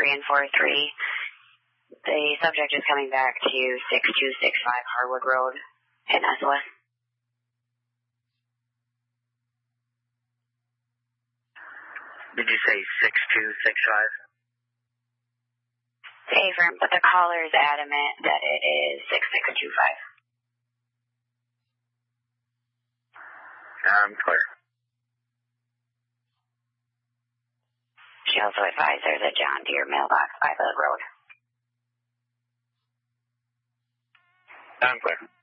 and 43. The subject is coming back to 6265 Harwood Road in SOS. Did you say 6265? Affirm, but the caller is adamant that it is 6625. Clear. She also advised there's a John Deere mailbox by the road. Clear.